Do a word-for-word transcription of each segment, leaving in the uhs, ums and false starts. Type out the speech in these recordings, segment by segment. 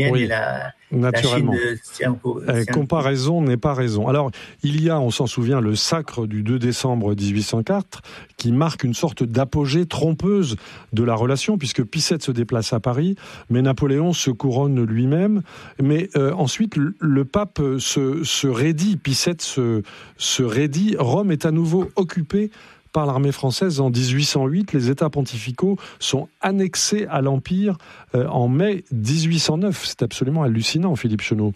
oui, et la, naturellement. la Chine de Xianpo. Euh, comparaison n'est pas raison. Alors, il y a, on s'en souvient, le sacre du deux décembre dix-huit cent quatre qui marque une sorte d'apogée trompeuse de la relation, puisque Pie sept se déplace à Paris, mais Napoléon se couronne lui-même. Mais euh, ensuite, le, le pape se, se raidit, Pie sept se, se raidit. Rome est à nouveau occupée par l'armée française en dix-huit cent huit. Les États pontificaux sont annexés à l'Empire euh, en mai dix-huit cent neuf. C'est absolument hallucinant, Philippe Chenot.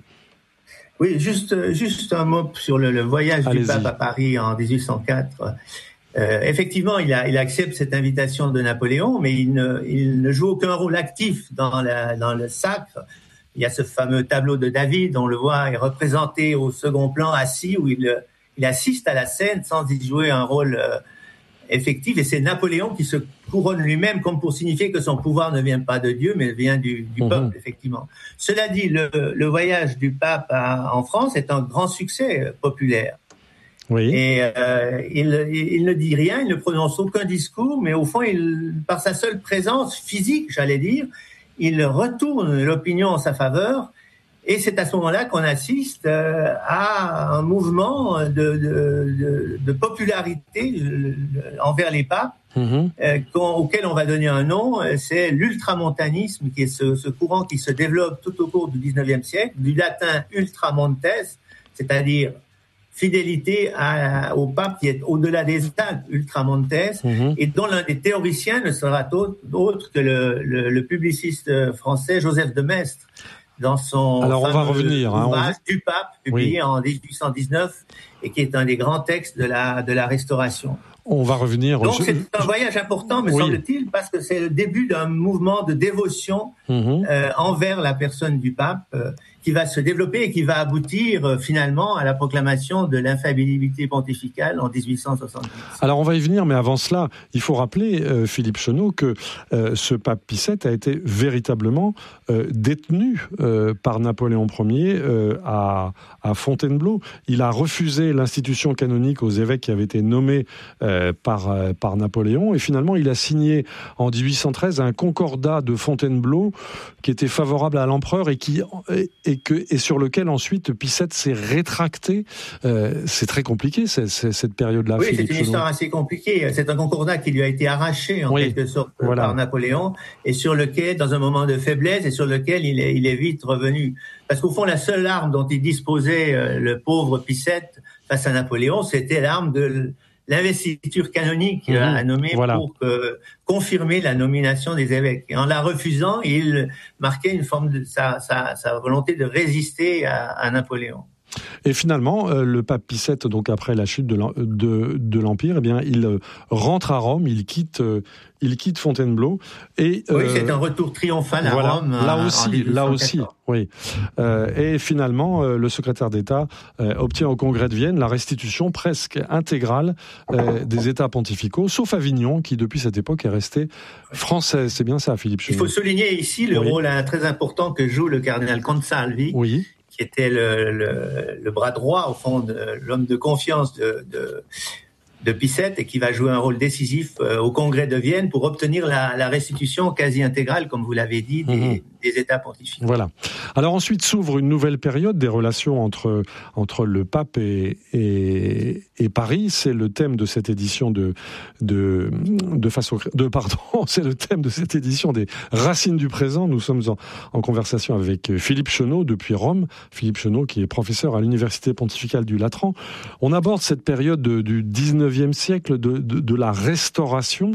Oui, juste, juste un mot sur le, le voyage Allez-y. du pape à Paris en dix-huit cent quatre. Euh, effectivement, il, a, il accepte cette invitation de Napoléon, mais il ne, il ne joue aucun rôle actif dans, la, dans le sacre. Il y a ce fameux tableau de David, on le voit, est représenté au second plan, assis, où il, il assiste à la scène sans y jouer un rôle euh, effectif. Et c'est Napoléon qui se couronne lui-même, comme pour signifier que son pouvoir ne vient pas de Dieu, mais vient du, du mmh. peuple, effectivement. Cela dit, le, le voyage du pape à, en France est un grand succès populaire. Oui. Et euh, il, il ne dit rien, il ne prononce aucun discours, mais au fond, il, par sa seule présence physique, j'allais dire, il retourne l'opinion en sa faveur. Et c'est à ce moment-là qu'on assiste euh, à un mouvement de, de, de, de popularité euh, envers les papes, mmh. euh, auquel on va donner un nom. C'est l'ultramontanisme, qui est ce, ce courant qui se développe tout au cours du dix-neuvième siècle, du latin ultramontes, c'est-à-dire fidélité à, au pape qui est au-delà des Alpes, ultramontes, mmh. et dont l'un des théoriciens ne sera autre que le, le, le publiciste français Joseph de Maistre, dans son Alors on va revenir, ouvrage hein, on... du pape, publié oui. en dix-huit cent dix-neuf, et qui est un des grands textes de la, de la Restauration. On va revenir. Donc je... c'est un voyage important, me oui. semble-t-il, parce que c'est le début d'un mouvement de dévotion mmh. euh, envers la personne du pape, euh, qui va se développer et qui va aboutir euh, finalement à la proclamation de l'infaillibilité pontificale en dix-huit cent soixante-dix. Alors on va y venir, mais avant cela, il faut rappeler, euh, Philippe Chenot, que euh, ce pape Pie sept a été véritablement euh, détenu euh, par Napoléon Ier euh, à, à Fontainebleau. Il a refusé l'institution canonique aux évêques qui avaient été nommés euh, par, euh, par Napoléon, et finalement il a signé en dix-huit cent treize un concordat de Fontainebleau qui était favorable à l'empereur et, qui, et, et, que, et sur lequel ensuite Pie sept s'est rétracté. Euh, c'est très compliqué c'est, c'est, cette période-là. Oui, Philippe c'est une Chenot. histoire assez compliquée. C'est un concordat qui lui a été arraché en oui, quelque sorte voilà. par Napoléon, et sur lequel, dans un moment de faiblesse, et sur lequel il est, il est vite revenu. Parce qu'au fond, la seule arme dont il disposait, euh, le pauvre Pie sept, face à Napoléon, c'était l'arme de l'investiture canonique mmh, à nommer voilà. pour que, confirmer la nomination des évêques. Et en la refusant, il marquait une forme de sa, sa, sa volonté de résister à, à Napoléon. Et finalement, euh, le pape Pie sept, donc après la chute de, de, de l'Empire, eh bien, il euh, rentre à Rome, il quitte, euh, il quitte Fontainebleau. Et, euh, oui, c'est un retour triomphal à voilà, Rome. Là aussi, là aussi, oui. Euh, et finalement, euh, le secrétaire d'État euh, obtient au Congrès de Vienne la restitution presque intégrale euh, des États pontificaux, sauf Avignon, qui depuis cette époque est resté français. C'est bien ça, Philippe Chenot. Il faut souligner ici le oui. rôle hein, très important que joue le cardinal Consalvi. Oui. qui était le, le, le bras droit, au fond, de l'homme de confiance de, de, de Pie sept, et qui va jouer un rôle décisif euh, au Congrès de Vienne pour obtenir la, la restitution quasi intégrale, comme vous l'avez dit, des, mmh. des États pontificaux. Voilà. Alors ensuite s'ouvre une nouvelle période des relations entre, entre le pape et, et, et Paris. C'est le thème de cette édition de, de, de, façon, de pardon, c'est le thème de cette édition des Racines du présent. Nous sommes en, en conversation avec Philippe Chenot depuis Rome. Philippe Chenot qui est professeur à l'Université pontificale du Latran. On aborde cette période de, du dix-neuvième siècle de, de, de la Restauration.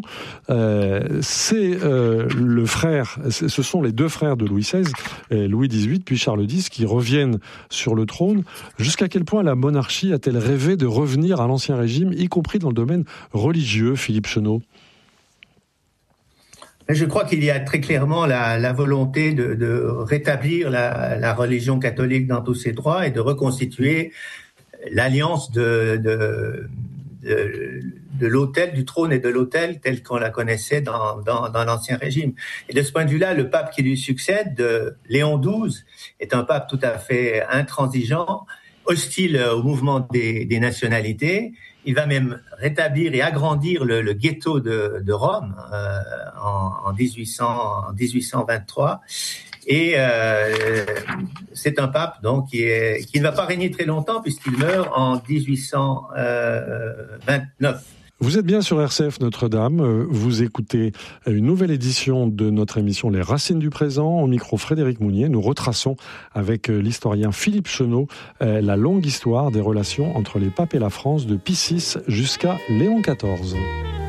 Euh, c'est euh, le frère, ce sont les deux frères de Louis seize, Louis dix-huit puis Charles dix, qui reviennent sur le trône. Jusqu'à quel point la monarchie a-t-elle rêvé de revenir à l'Ancien Régime, y compris dans le domaine religieux, Philippe Chenot ? Je crois qu'il y a très clairement la, la volonté de, de rétablir la, la religion catholique dans tous ses droits et de reconstituer l'alliance de, de, de, de l'autel, du trône et de l'autel tel qu'on la connaissait dans, dans, dans l'Ancien Régime. Et de ce point de vue-là, le pape qui lui succède, de Léon douze, est un pape tout à fait intransigeant, hostile au mouvement des, des nationalités. Il va même rétablir et agrandir le, le ghetto de, de Rome euh, en, en, dix-huit cents, en dix-huit cent vingt-trois. Et euh, c'est un pape donc qui, est, qui ne va pas régner très longtemps puisqu'il meurt en dix-huit cent vingt-neuf. Vous êtes bien sur R C F Notre-Dame, vous écoutez une nouvelle édition de notre émission Les Racines du Présent. Au micro Frédéric Mounier, nous retraçons avec l'historien Philippe Chenot la longue histoire des relations entre les papes et la France de Pie six jusqu'à Léon quatorze.